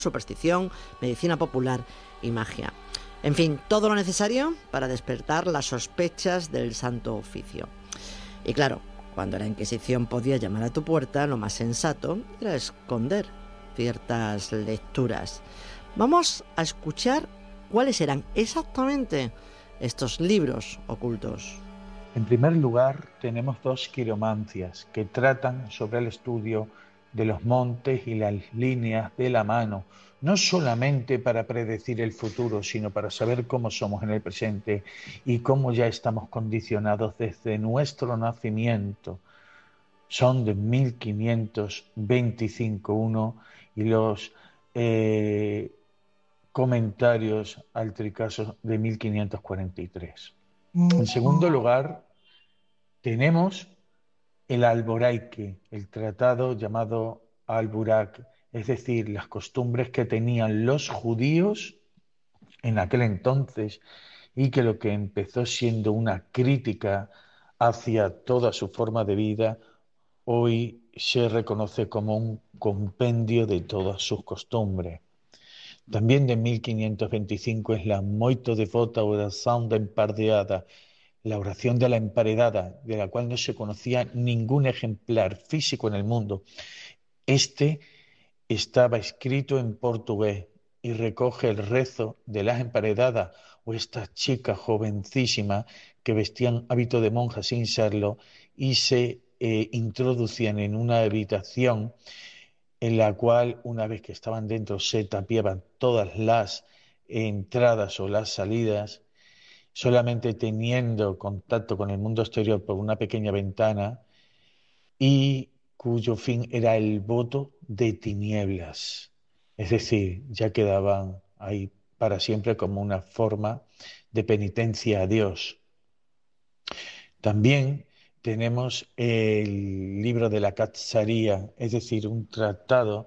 superstición, medicina popular y magia. En fin, todo lo necesario para despertar las sospechas del Santo Oficio. Y claro, cuando la Inquisición podía llamar a tu puerta, lo más sensato era esconder ciertas lecturas. Vamos a escuchar cuáles eran exactamente estos libros ocultos. En primer lugar, tenemos dos quiromancias que tratan sobre el estudio de los montes y las líneas de la mano, no solamente para predecir el futuro, sino para saber cómo somos en el presente y cómo ya estamos condicionados desde nuestro nacimiento. Son de 1525 uno y los comentarios al Tricaso de 1543. En segundo lugar, tenemos el Alboraique, el tratado llamado Alburak, es decir, las costumbres que tenían los judíos en aquel entonces y que lo que empezó siendo una crítica hacia toda su forma de vida, hoy se reconoce como un compendio de todas sus costumbres. También de 1525 es la moito devota oración da empardeada, la oración de la emparedada, de la cual no se conocía ningún ejemplar físico en el mundo. Este estaba escrito en portugués y recoge el rezo de las emparedadas o estas chicas jovencísimas que vestían hábito de monja sin serlo y se introducían en una habitación en la cual, una vez que estaban dentro, se tapiaban todas las entradas o las salidas, solamente teniendo contacto con el mundo exterior por una pequeña ventana, y cuyo fin era el voto de tinieblas. Es decir, ya quedaban ahí para siempre como una forma de penitencia a Dios. También tenemos el libro de la Katsaría, es decir, un tratado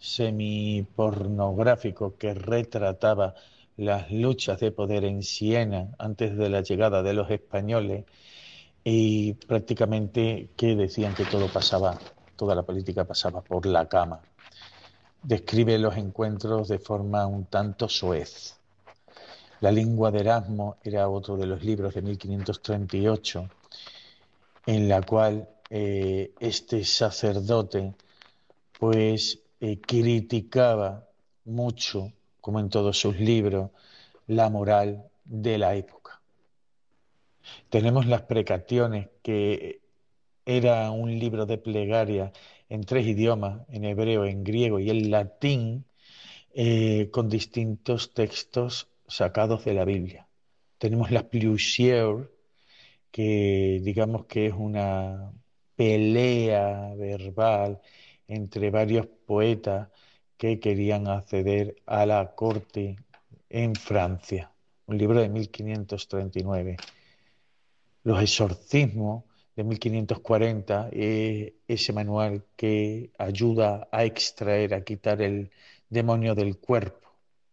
semipornográfico que retrataba las luchas de poder en Siena antes de la llegada de los españoles y prácticamente que decían que todo pasaba, toda la política pasaba por la cama. Describe los encuentros de forma un tanto soez. La lengua de Erasmo era otro de los libros de 1538, en la cual este sacerdote pues criticaba mucho, como en todos sus libros, la moral de la época. Tenemos las Precationes, que era un libro de plegaria en 3 idiomas, en hebreo, en griego y en latín, con distintos textos sacados de la Biblia. Tenemos las Plusieurs, que digamos que es una pelea verbal entre varios poetas que querían acceder a la corte en Francia, un libro de 1539. Los exorcismos de 1540, ese manual que ayuda a extraer, a quitar el demonio del cuerpo.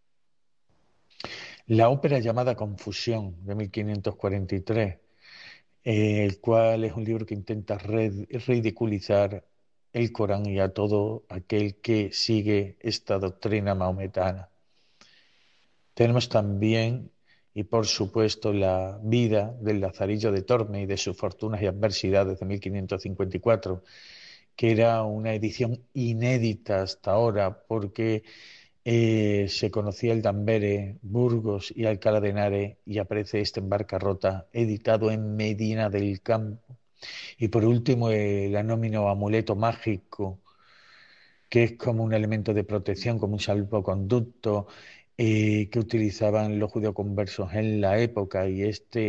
La ópera llamada Confusión de 1543, el cual es un libro que intenta ridiculizar el Corán y a todo aquel que sigue esta doctrina maometana. Tenemos también, y por supuesto, la vida del Lazarillo de Tormes y de sus fortunas y adversidades de 1554, que era una edición inédita hasta ahora porque se conocía el Dambere, Burgos y Alcalá de Henares, y aparece este en bancarrota, editado en Medina del Campo. Y por último, el anónimo amuleto mágico, que es como un elemento de protección, como un salvoconducto que utilizaban los judeoconversos en la época, y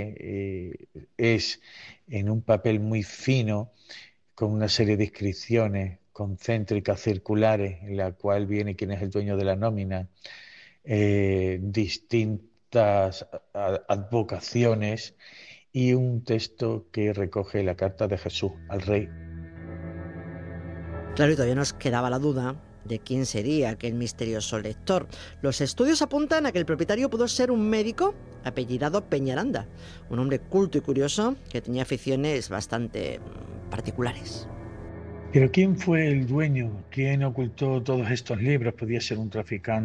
es en un papel muy fino, con una serie de inscripciones concéntricas, circulares, en la cual viene quién es el dueño de la nómina, distintas advocaciones y un texto que recoge la carta de Jesús al rey. Claro, y todavía nos quedaba la duda de quién sería aquel misterioso lector. Los estudios apuntan a que el propietario pudo ser un médico apellidado Peñaranda, un hombre culto y curioso que tenía aficiones bastante particulares. Pero ¿quién fue el dueño? ¿Quién ocultó todos estos libros? Podía ser un traficante